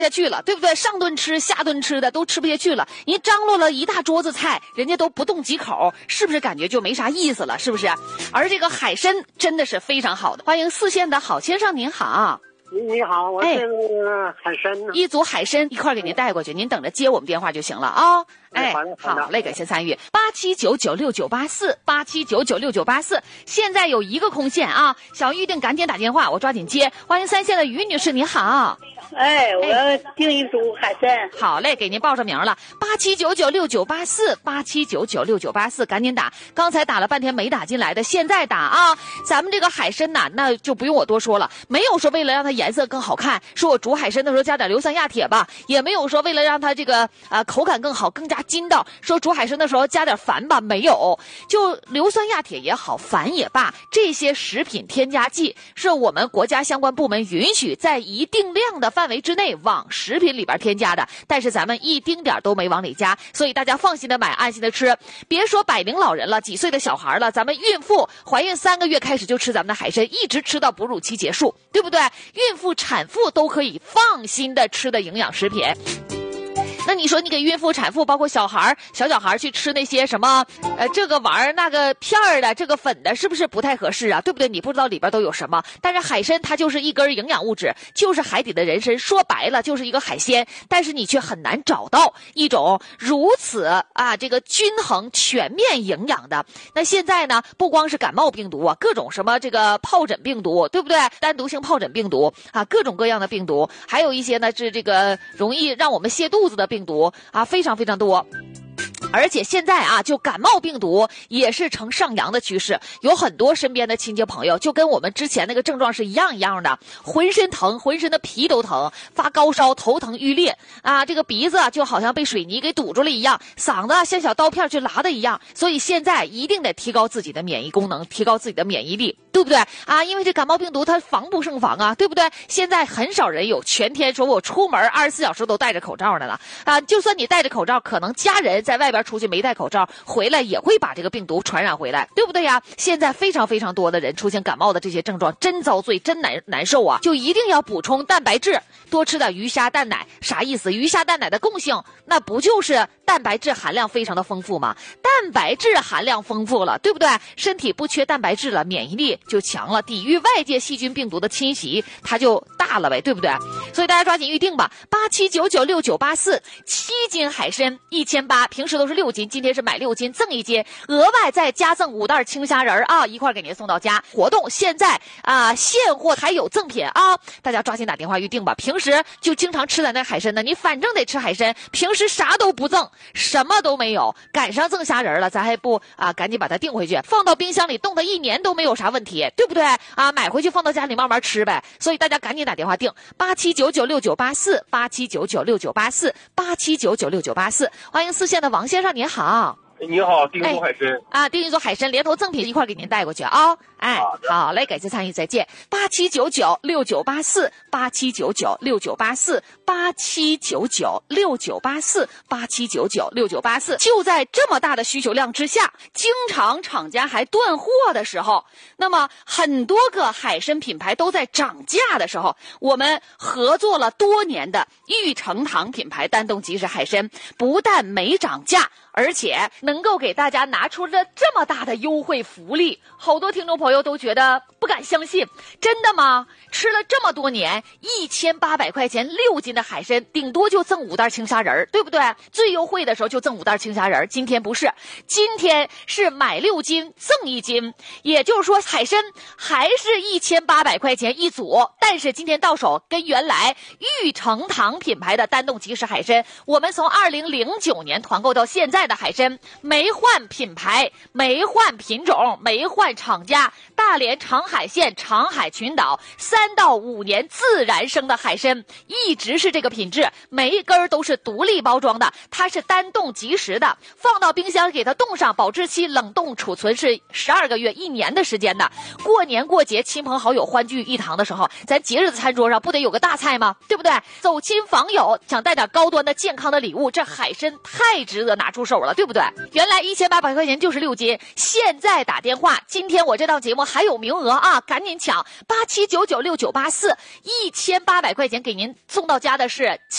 下去了，对不对？上顿吃下顿吃的都吃不下去了，你张罗了一大桌子菜，人家都不动几口，是不是感觉就没啥意思了？是不是？而这个海参真的是非常好的。欢迎4县的郝先生，您好。 你好，我是海参呢。 一组海参一块给您带过去，您等着接我们电话就行了啊。好嘞，感谢参与。87996984，87996984，现在有一个空线啊，想预定赶紧打电话，我抓紧接。欢迎3县的于女士，你好。 我要订一组海参。 好嘞，给您报上名了，87996984，87996984，赶紧打。刚才打了半天没打进来的，现在打啊！咱们这个海参呐，那就不用我多说了，没有说为了让它颜色更好看，说我煮海参的时候加点硫酸亚铁吧，也没有说为了让它这个口感更好，更加筋道，说煮海参的时候加点矾吧，没有。就硫酸亚铁也好，矾也罢，这些食品添加剂是我们国家相关部门允许在一定量的范围之内往食品里边添加的，但是咱们一丁点都没往里加，所以大家放心的买，安心的吃。别说百龄老人了，几岁的小孩了，咱们孕妇怀孕3个月开始就吃咱们的海参，一直吃到哺乳期结束，对不对？孕妇、产妇都可以放心的吃的营养食品。那你说你给孕妇、产妇，包括小孩、小小孩去吃那些什么，这个玩意儿、那个片儿的、这个粉的，是不是不太合适啊？对不对？你不知道里边都有什么。但是海参它就是一根营养物质，就是海底的人参，说白了就是一个海鲜，但是你却很难找到一种如此这个均衡、全面营养的。那现在呢，不光是感冒病毒啊，各种什么这个疱疹病毒，对不对？单独性疱疹病毒各种各样的病毒，还有一些呢是这个容易让我们泻肚子的病毒非常非常多。而且现在就感冒病毒也是呈上扬的趋势，有很多身边的亲戚朋友就跟我们之前那个症状是一样的，浑身疼，浑身的皮都疼，发高烧，头疼欲裂这个鼻子就好像被水泥给堵住了一样，嗓子像小刀片去拉的一样。所以现在一定得提高自己的免疫功能，提高自己的免疫力，对不对因为这感冒病毒它防不胜防对不对？现在很少人有全天说我出门24小时都戴着口罩的了就算你戴着口罩，可能家人在外边出去没戴口罩，回来也会把这个病毒传染回来，对不对呀？现在非常非常多的人出现感冒的这些症状，真遭罪，真难受就一定要补充蛋白质，多吃点鱼虾蛋奶。啥意思？鱼虾蛋奶的共性，那不就是蛋白质含量非常的丰富吗？蛋白质含量丰富了，对不对？身体不缺蛋白质了，免疫力就强了，抵御外界细菌病毒的侵袭，它就大了呗，对不对？所以大家抓紧预定吧，87996984，7斤海参1800，平时都是6斤，今天是买6斤赠1斤，额外再加赠5袋青虾仁一块给您送到家。活动现在现货还有赠品大家抓紧打电话预定吧。平时就经常吃咱那海参呢，你反正得吃海参，平时啥都不赠，什么都没有，赶上赠虾仁了，咱还不赶紧把它订回去，放到冰箱里冻它1年都没有啥问题，对不对买回去放到家里慢慢吃呗。所以大家赶紧打电话订87996984，87996984，87996984。欢迎4县的王先生，您好。 你好，订一组海参订一组海参连同赠品一块给您带过去好嘞，感谢参与，再见。87996984，87996984，87996984，就在这么大的需求量之下，经常厂家还断货的时候，那么很多个海参品牌都在涨价的时候，我们合作了多年的玉成堂品牌单栋即食海参，不但没涨价，而且能够给大家拿出了这么大的优惠福利，好多听众朋友都觉得不敢相信，真的吗？吃了这么多年，1800块钱6斤的海参，顶多就赠5袋青虾仁，对不对？最优惠的时候就赠5袋青虾仁，今天不是，今天是买6斤赠1斤，也就是说海参还是1800块钱一组，但是今天到手跟原来玉成堂品牌的单栋即食海参，我们从2009年团购到现在的海参，没换品牌，没换品种，没换厂家，大连长海县长海群岛3到5年自然生的海参，一直是这个品质，每一根都是独立包装的，它是单冻即食的，放到冰箱给它冻上，保质期冷冻储存是12个月1年的时间的。过年过节亲朋好友欢聚一堂的时候，咱节日的餐桌上不得有个大菜吗？对不对？走亲访友想带点高端的健康的礼物，这海参太值得拿出手了，对不对？ 原来1800块钱就是6斤，现在打电话，今天我这档节目还有名额啊，赶紧抢87996984，1800块钱给您送到家的是